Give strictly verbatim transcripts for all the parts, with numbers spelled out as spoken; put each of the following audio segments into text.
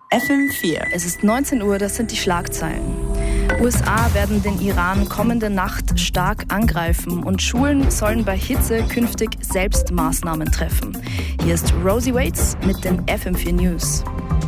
F M vier. Es ist neunzehn Uhr, das sind die Schlagzeilen. U S A werden den Iran kommende Nacht stark angreifen und Schulen sollen bei Hitze künftig selbst Maßnahmen treffen. Hier ist Rosie Waits mit den F M vier News.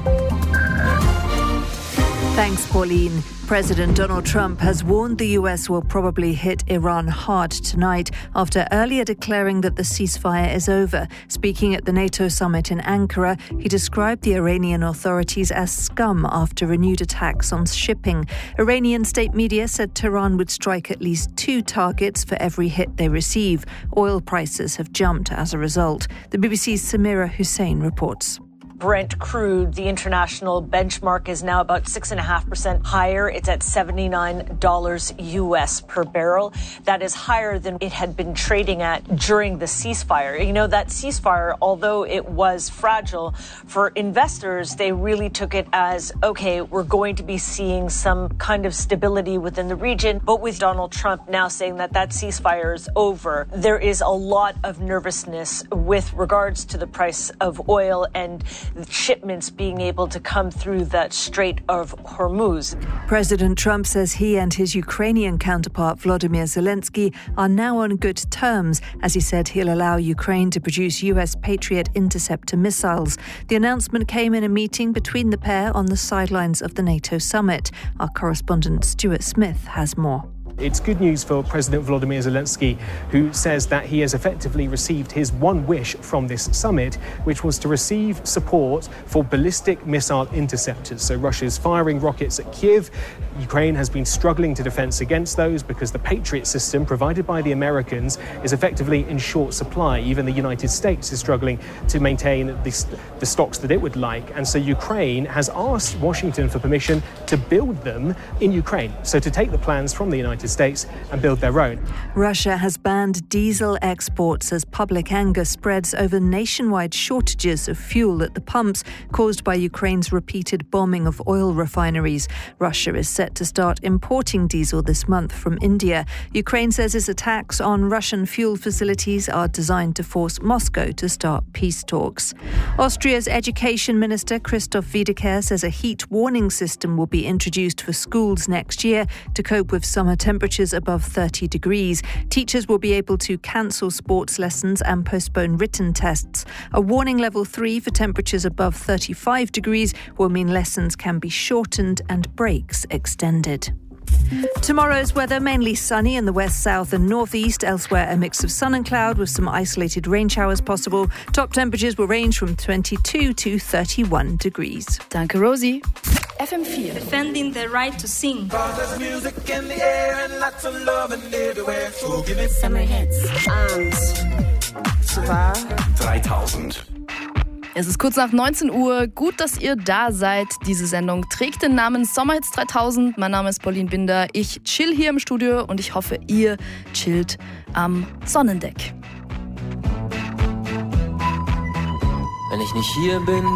Thanks, Pauline. President Donald Trump has warned the U S will probably hit Iran hard tonight after earlier declaring that the ceasefire is over. Speaking at the NATO summit in Ankara, he described the Iranian authorities as scum after renewed attacks on shipping. Iranian state media said Tehran would strike at least two targets for every hit they receive. Oil prices have jumped as a result. The B B C's Samira Hussein reports. Brent crude, the international benchmark, is now about six point five percent higher. It's at seventy-nine dollars U S per barrel. That is higher than it had been trading at during the ceasefire. You know, that ceasefire, although it was fragile, for investors, they really took it as, okay, we're going to be seeing some kind of stability within the region. But with Donald Trump now saying that that ceasefire is over, there is a lot of nervousness with regards to the price of oil and shipments being able to come through that Strait of Hormuz. President Trump says he and his Ukrainian counterpart Volodymyr Zelensky are now on good terms, as he said he'll allow Ukraine to produce U S Patriot interceptor missiles. The announcement came in a meeting between the pair on the sidelines of the NATO summit. Our correspondent Stuart Smith has more. It's good news for President Volodymyr Zelensky, who says that he has effectively received his one wish from this summit, which was to receive support for ballistic missile interceptors. So Russia's firing rockets at Kiev. Ukraine has been struggling to defend against those because the Patriot system provided by the Americans is effectively in short supply. Even the United States is struggling to maintain the, the stocks that it would like. And so Ukraine has asked Washington for permission to build them in Ukraine. So to take the plans from the United States and build their own. Russia has banned diesel exports as public anger spreads over nationwide shortages of fuel at the pumps caused by Ukraine's repeated bombing of oil refineries. Russia is set to start importing diesel this month from India. Ukraine says its attacks on Russian fuel facilities are designed to force Moscow to start peace talks. Austria's Education Minister Christoph Wiedeker says a heat warning system will be introduced for schools next year to cope with summer temperatures above thirty degrees. Teachers will be able to cancel sports lessons and postpone written tests. A warning level three for temperatures above thirty-five degrees will mean lessons can be shortened and breaks extended. Tomorrow's weather, mainly sunny in the west, south and northeast. Elsewhere, a mix of sun and cloud with some isolated rain showers possible. Top temperatures will range from twenty-two to thirty-one degrees. Danke, Rosie. F M vier. Defending the right to sing. Summer Hits. Eins, zwei, dreitausend. Es ist kurz nach neunzehn Uhr. Gut, dass ihr da seid. Diese Sendung trägt den Namen Sommerhits dreitausend. Mein Name ist Pauline Binder. Ich chill hier im Studio und ich hoffe, ihr chillt am Sonnendeck. Wenn ich nicht hier bin,